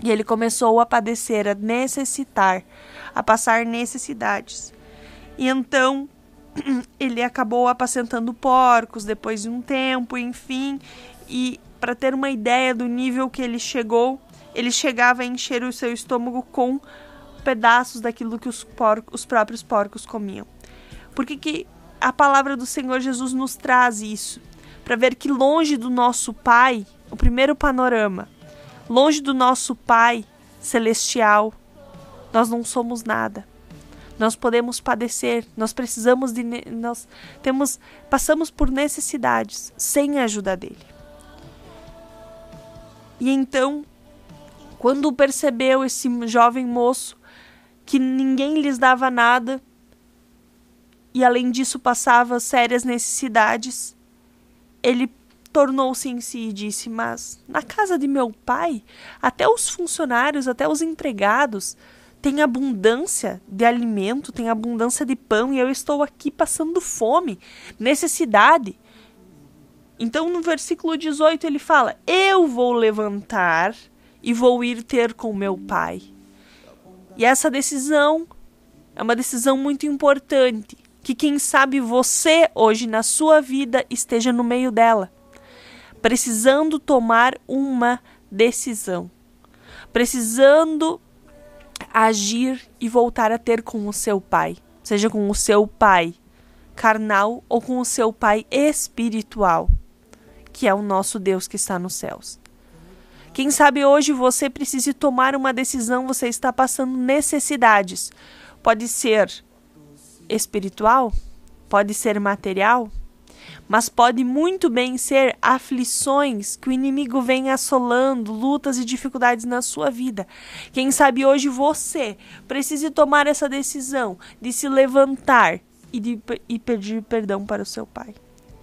E ele começou a padecer, a necessitar, a passar necessidades. E então ele acabou apacentando porcos depois de um tempo, enfim. E para ter uma ideia do nível que ele chegou, ele chegava a encher o seu estômago com pedaços daquilo que os próprios porcos comiam. Por que a palavra do Senhor Jesus nos traz isso? Para ver que longe do nosso Pai, o primeiro panorama, longe do nosso Pai celestial, nós não somos nada. Nós podemos padecer, passamos por necessidades sem a ajuda dele. E então, quando percebeu esse jovem moço que ninguém lhes dava nada e além disso passava sérias necessidades, ele tornou-se em si e disse: mas na casa de meu pai, até os funcionários, até os empregados têm abundância de alimento, têm abundância de pão, e eu estou aqui passando fome, necessidade. Então no versículo 18 ele fala: eu vou levantar e vou ir ter com meu pai. E essa decisão é uma decisão muito importante, que quem sabe você hoje na sua vida esteja no meio dela, precisando tomar uma decisão, precisando agir e voltar a ter com o seu pai, seja com o seu pai carnal ou com o seu pai espiritual, que é o nosso Deus que está nos céus. Quem sabe hoje você precise tomar uma decisão, você está passando necessidades. Pode ser espiritual, pode ser material, mas pode muito bem ser aflições que o inimigo vem assolando, lutas e dificuldades na sua vida. Quem sabe hoje você precise tomar essa decisão de se levantar e pedir perdão para o seu pai.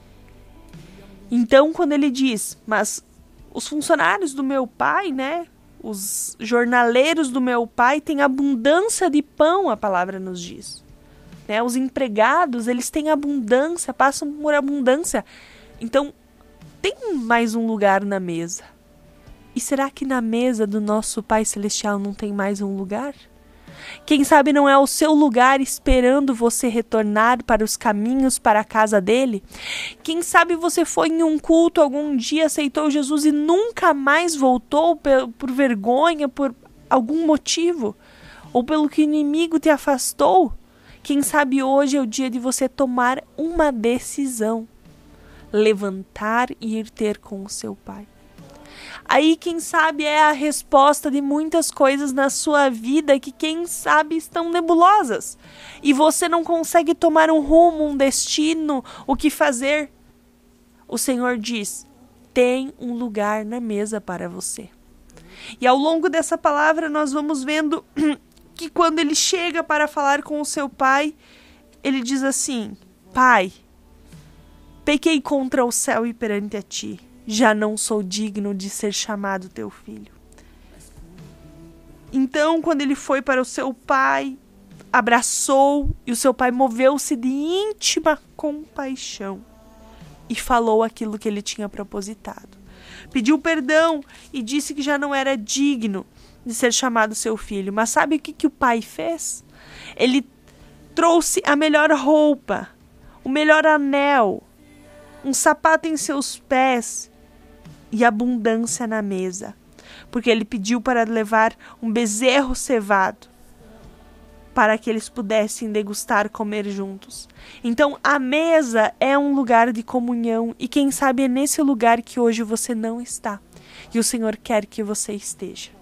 Então, quando ele diz: mas os funcionários do meu pai, né? Os jornaleiros do meu pai têm abundância de pão, a palavra nos diz. Né? Os empregados, eles têm abundância, passam por abundância. Então, tem mais um lugar na mesa. E será que na mesa do nosso Pai Celestial não tem mais um lugar? Quem sabe não é o seu lugar esperando você retornar para os caminhos para a casa dele? Quem sabe você foi em um culto algum dia, aceitou Jesus e nunca mais voltou por vergonha, por algum motivo? Ou pelo que o inimigo te afastou? Quem sabe hoje é o dia de você tomar uma decisão, levantar e ir ter com o seu pai. Aí, quem sabe, é a resposta de muitas coisas na sua vida que, quem sabe, estão nebulosas. E você não consegue tomar um rumo, um destino, o que fazer. O Senhor diz: tem um lugar na mesa para você. E ao longo dessa palavra nós vamos vendo que quando ele chega para falar com o seu pai, ele diz assim: pai, pequei contra o céu e perante a ti. Já não sou digno de ser chamado teu filho. Então, quando ele foi para o seu pai, abraçou, e o seu pai moveu-se de íntima compaixão e falou aquilo que ele tinha propositado. Pediu perdão e disse que já não era digno de ser chamado seu filho. Mas sabe o que o pai fez? Ele trouxe a melhor roupa, o melhor anel, um sapato em seus pés e abundância na mesa, porque ele pediu para levar um bezerro cevado para que eles pudessem degustar, comer juntos. Então a mesa é um lugar de comunhão, e quem sabe é nesse lugar que hoje você não está, e o Senhor quer que você esteja.